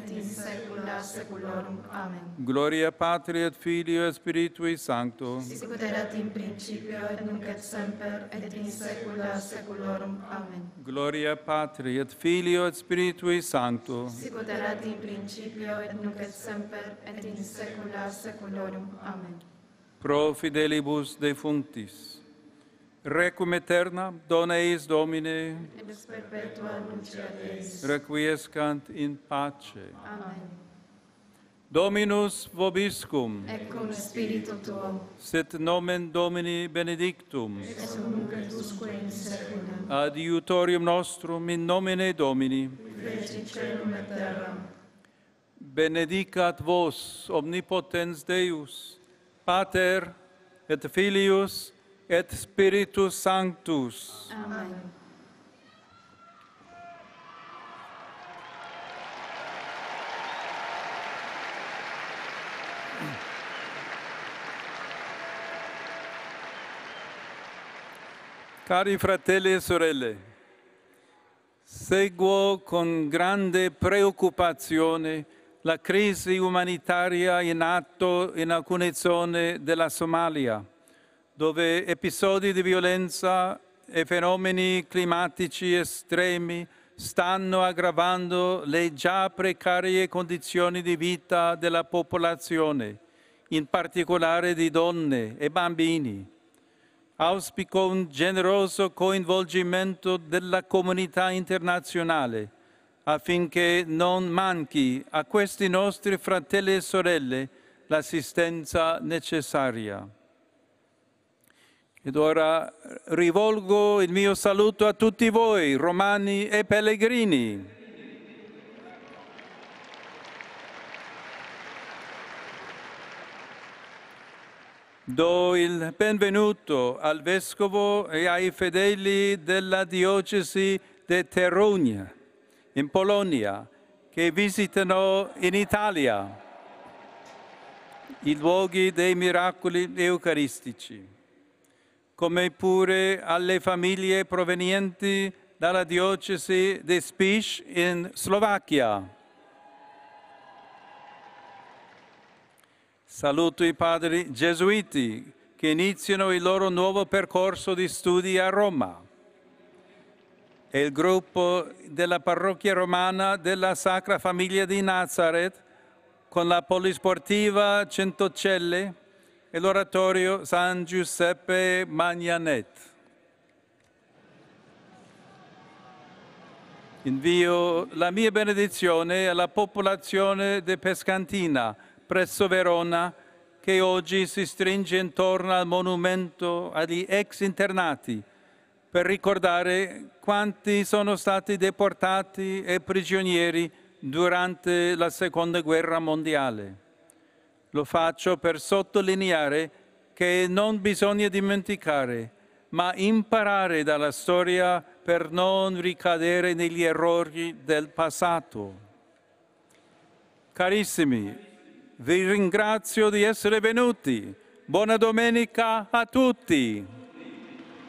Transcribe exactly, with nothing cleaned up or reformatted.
in saecula saeculorum. Amen. Gloria Patri et Filio et Spiritui Sancto. Sicut erat in principio et nunc et semper et in saecula saeculorum. Amen. Gloria Patri et Filio et Spiritui Sancto. Sicut erat in principio et nunc et semper et in saecula saeculorum. Amen. Pro fidelibus defunctis. Requiem aeterna dona eis Domine. Et ex perpetua lucia Deis. Requiescant in pace. Amen. Dominus vobiscum. Et cum spiritu tuo. Sit nomen Domini benedictum. Et nunc et usque in saecula. Adiutorium nostrum in nomine Domini. Feci celum et terram. Benedicat vos omnipotens Deus, Pater et Filius et Spiritus Sanctus. Amen. Cari fratelli e sorelle, seguo con grande preoccupazione la crisi umanitaria in atto in alcune zone della Somalia, dove episodi di violenza e fenomeni climatici estremi stanno aggravando le già precarie condizioni di vita della popolazione, in particolare di donne e bambini. Auspico un generoso coinvolgimento della comunità internazionale affinché non manchi a questi nostri fratelli e sorelle l'assistenza necessaria. Ed ora rivolgo il mio saluto a tutti voi, romani e pellegrini. Do il benvenuto al Vescovo e ai fedeli della diocesi di Terugna, in Polonia, che visitano in Italia i luoghi dei miracoli eucaristici, come pure alle famiglie provenienti dalla diocesi di Spiš in Slovacchia. Saluto i padri gesuiti che iniziano il loro nuovo percorso di studi a Roma e il gruppo della parrocchia romana della Sacra Famiglia di Nazareth con la polisportiva Centocelle e l'oratorio San Giuseppe Magnanet. Invio la mia benedizione alla popolazione di Pescantina, presso Verona, che oggi si stringe intorno al monumento agli ex internati per ricordare quanti sono stati deportati e prigionieri durante la Seconda Guerra Mondiale. Lo faccio per sottolineare che non bisogna dimenticare, ma imparare dalla storia per non ricadere negli errori del passato. Carissimi, vi ringrazio di essere venuti. Buona domenica a tutti.